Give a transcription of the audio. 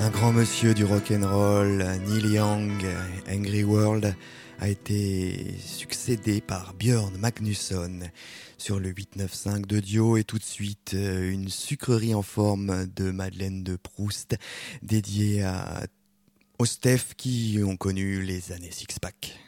Un grand monsieur du rock'n'roll, Neil Young, Angry World, a été succédé par Björn Magnusson sur le 895 de Dio, et tout de suite une sucrerie en forme de Madeleine de Proust dédiée aux Steph qui ont connu les années Six Pack.